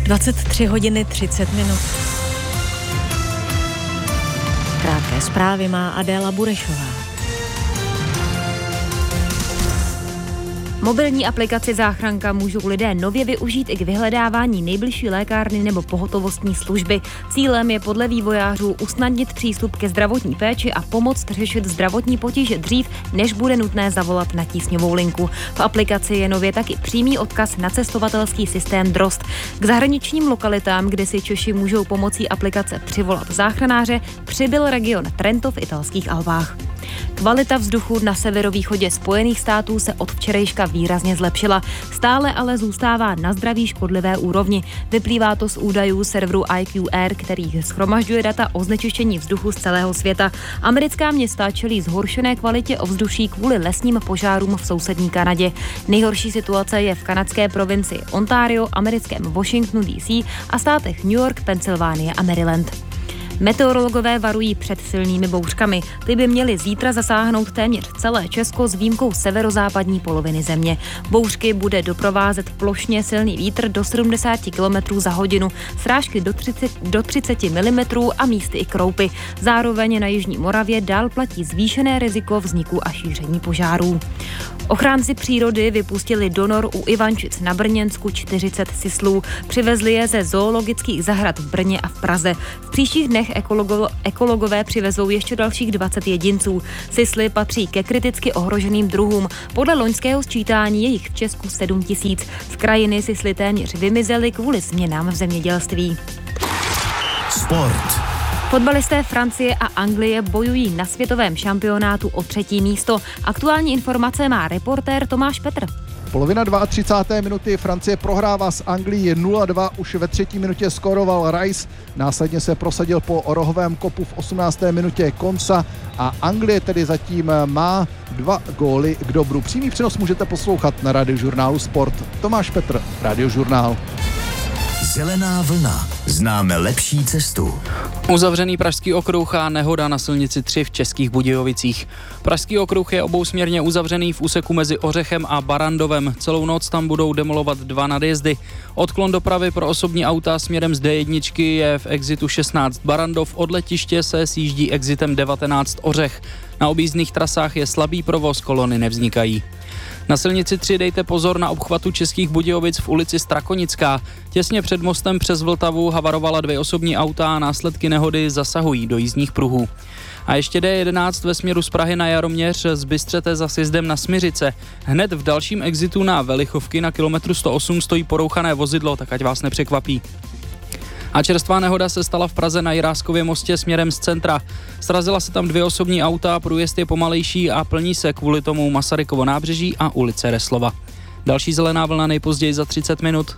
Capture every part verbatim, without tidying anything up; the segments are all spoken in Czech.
dvacet tři hodiny třicet minut. Krátké zprávy má Adéla Burešová. Mobilní aplikaci Záchranka můžou lidé nově využít i k vyhledávání nejbližší lékárny nebo pohotovostní služby. Cílem je podle vývojářů usnadnit přístup ke zdravotní péči a pomoct řešit zdravotní potíže dřív, než bude nutné zavolat na tísňovou linku. V aplikaci je nově taky přímý odkaz na cestovatelský systém Drozd. K zahraničním lokalitám, kde si Češi můžou pomocí aplikace přivolat záchranáře, přibyl region Trento v italských Alpách. Kvalita vzduchu na severovýchodě Spojených států se od včerejška výrazně zlepšila. Stále ale zůstává na zdraví škodlivé úrovni. Vyplývá to z údajů serveru I Q Air, který shromažďuje data o znečištění vzduchu z celého světa. Americká města čelí zhoršené kvalitě ovzduší kvůli lesním požárům v sousední Kanadě. Nejhorší situace je v kanadské provincii Ontario, americkém Washingtonu D C a státech New York, Pensylvánie a Maryland. Meteorologové varují před silnými bouřkami. Ty by měly zítra zasáhnout téměř celé Česko s výjimkou severozápadní poloviny země. Bouřky bude doprovázet plošně silný vítr do sedmdesát kilometrů za hodinu, srážky do třicet, do třicet milimetrů a místy i kroupy. Zároveň na jižní Moravě dál platí zvýšené riziko vzniku a šíření požárů. Ochránci přírody vypustili do nor u Ivančic na Brněnsku čtyřicet sislů. Přivezli je ze zoologických zahrad v Brně a v Praze. V příštích dnech ekologo, ekologové přivezou ještě dalších dvacet jedinců. Sisly patří ke kriticky ohroženým druhům. Podle loňského sčítání je jich v Česku sedm tisíc. Z krajiny sisly téměř vymizely kvůli změnám v zemědělství. Sport. Fotbalisté Francie a Anglie bojují na světovém šampionátu o třetí místo. Aktuální informace má reportér Tomáš Petr. Polovina třicáté druhé minuty Francie prohrává s Anglií nula dva, už ve třetí minutě skoroval Rice, následně se prosadil po rohovém kopu v osmnácté minutě Konsa a Anglie tedy zatím má dva góly k dobru. Přímý přenos můžete poslouchat na Radiožurnálu Sport. Tomáš Petr, Radiožurnál. Zelená vlna. Známe lepší cestu. Uzavřený Pražský okruh a nehoda na silnici tři v Českých Budějovicích. Pražský okruh je obousměrně uzavřený v úseku mezi Ořechem a Barandovem. Celou noc tam budou demolovat dva nadjezdy. Odklon dopravy pro osobní auta směrem z D jedna je v exitu šestnáct Barandov, od letiště se sjíždí exitem devatenáct Ořech. Na objízdných trasách je slabý provoz, kolony nevznikají. Na silnici tři dejte pozor na obchvatu Českých Budějovic v ulici Strakonická. Těsně před mostem přes Vltavu havarovala dvě osobní auta a následky nehody zasahují do jízdních pruhů. A ještě D jedenáct ve směru z Prahy na Jaroměř zbystřete za sjezdem na Smiřice. Hned v dalším exitu na Velichovky na kilometru sto osm stojí porouchané vozidlo, tak ať vás nepřekvapí. A čerstvá nehoda se stala v Praze na Jiráskově mostě směrem z centra. Srazila se tam dvě osobní auta, průjezd je pomalejší a plní se kvůli tomu Masarykovo nábřeží a ulice Reslova. Další zelená vlna nejpozději za třicet minut.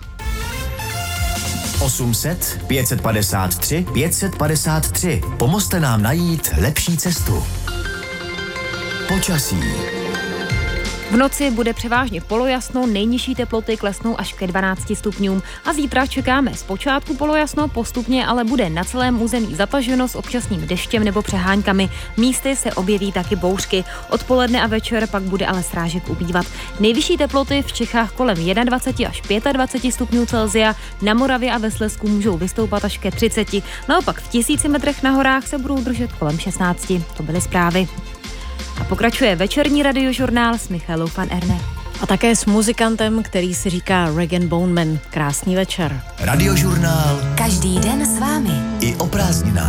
osm set pět set padesát tři pět set padesát tři. Pomozte nám najít lepší cestu. Počasí. V noci bude převážně polojasno, nejnižší teploty klesnou až ke dvanácti stupňům a zítra čekáme zpočátku polojasno, postupně ale bude na celém území zataženo s občasným deštěm nebo přeháňkami. Místy se objeví taky bouřky. Odpoledne a večer pak bude ale srážek ubývat. Nejvyšší teploty v Čechách kolem dvacet jedna až dvacet pět stupňů Celsia, na Moravě a ve Slezsku můžou vystoupat až ke třiceti. Naopak v tisíci metrech na horách se budou držet kolem šestnácti. To byly zprávy. A pokračuje večerní radiožurnál s Michalou van Erne. A také s muzikantem, který si říká Regan Boneman. Krásný večer. Radiožurnál. Každý den s vámi. I o prázdninách.